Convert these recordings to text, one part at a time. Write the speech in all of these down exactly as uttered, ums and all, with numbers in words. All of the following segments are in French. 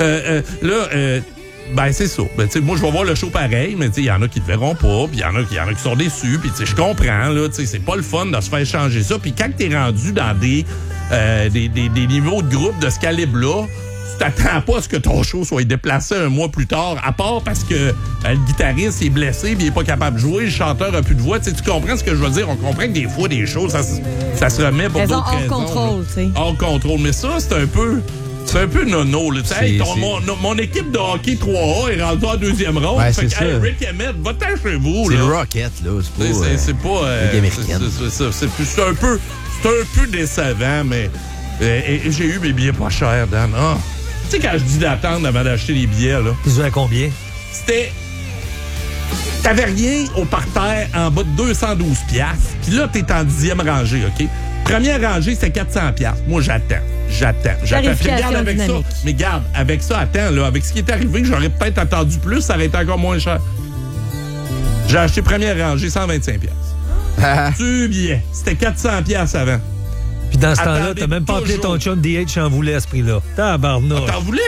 Euh, euh, là, euh, ben c'est ça. Ben, moi, je vais voir le show pareil, mais il y en a qui ne verront pas, puis il y en a, y en a qui sont déçus, puis je comprends, là, c'est pas le fun de se faire changer ça. Puis quand t'es rendu dans des, euh, des, des, des niveaux de groupe de ce calibre-là, tu t'attends pas à ce que ton show soit déplacé un mois plus tard, à part parce que euh, le guitariste est blessé, puis il est pas capable de jouer, le chanteur a plus de voix. T'sais, tu comprends ce que je veux dire? On comprend que des fois, des choses, ça, ça se remet pour raison d'autres hors raisons. contrôle, tu sais. Hors contrôle. Mais ça, c'est un peu... C'est un peu nono, là. Hey, ton, c'est... mon, mon équipe de hockey trois A est rendue en deuxième ronde. Ouais, fait c'est que, hey, ça. Rick Emmett, va-t'en chez vous, C'est là. le Rocket, là. C'est pas... C'est, euh, c'est pas... Euh, Ligue américaine. c'est, c'est, c'est, c'est, c'est un peu... C'est un peu décevant, mais... Euh, et, et j'ai eu mes billets pas chers, Dan. Ah. Tu sais, quand je dis d'attendre avant d'acheter les billets, là... Ils ont à combien? C'était... T'avais rien au parterre en bas de deux cent douze piastres. Puis là, t'es en dixième rangée, OK? Première rangée, c'est quatre cents piastres. Moi, j'attends. J'attends. J'attends. Puis regarde avec dynamique. ça. Mais garde, avec ça, attends, là. Avec ce qui est arrivé, j'aurais peut-être attendu plus, ça aurait été encore moins cher. J'ai acheté première rangée, cent vingt-cinq piastres. Tu billet. C'était quatre cents piastres avant. Puis dans ce temps-là, Attendez t'as même pas appelé toujours. ton chum D H en voulait à ce prix-là. Tabarnouche. T'en voulais?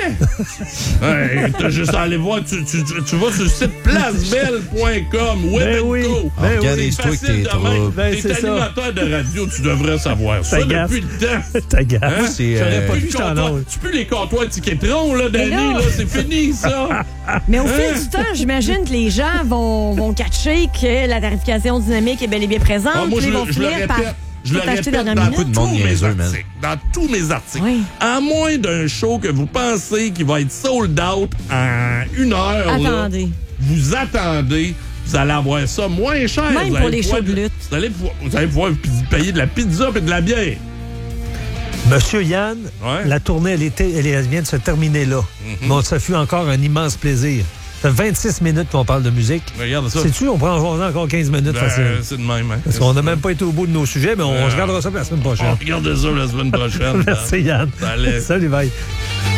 Hey, t'as juste à aller voir. Tu, tu, tu, tu vas sur le site placebelle point com. Web Ben and oui. Go. Ben C'est Organise-toi avec facile tes de troubles. même. Ben, T'es c'est ça. animateur de radio, tu devrais savoir ça T'agaces. depuis le temps. Ta gueule. Hein? c'est, J'aurais euh, pas Plus vu le que t'en comptoir- ose. Tu peux les comptoirs ticketron, là, Danny, Mais là- là, c'est fini, ça. Mais au fil Hein? du temps, j'imagine que les gens vont, vont catcher que la tarification dynamique est bel et bien présente. Ah, moi, puis je, ils vont le- je le finir par répète. Je le tout acheter répète dernière dans minute. Beaucoup de monde tous mes niaiseux, man. articles. Dans tous mes articles. Oui. À moins d'un show que vous pensez qu'il va être sold out en une heure, là, Attendez. vous attendez, vous allez avoir ça moins cher. Même Vous pour allez les pouvoir- shows de lutte. Vous allez, pouvoir, vous allez pouvoir payer de la pizza et de la bière. Monsieur Yann, Ouais. la tournée, elle, était, elle, elle vient de se terminer là. Bon, ça fut encore un immense plaisir. Ça fait vingt-six minutes qu'on parle de musique. Regarde ça. Sais-tu, on prend on a encore quinze minutes Ben, facile. c'est de même. Hein. Parce qu'on n'a même pas été au bout de nos sujets, mais on Euh, se regardera ça pour la semaine On prochaine. regarde ça la semaine prochaine. Merci Yann. Allez. Salut, bye.